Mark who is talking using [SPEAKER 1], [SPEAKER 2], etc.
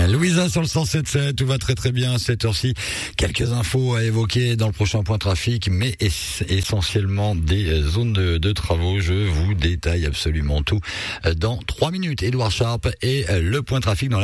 [SPEAKER 1] Louisa sur le 107.7, tout va très très bien à cette heure-ci. Quelques infos à évoquer dans le prochain point trafic, mais essentiellement des zones de travaux. Je vous détaille absolument tout dans 3 minutes. Édouard Sharp et le point trafic dans la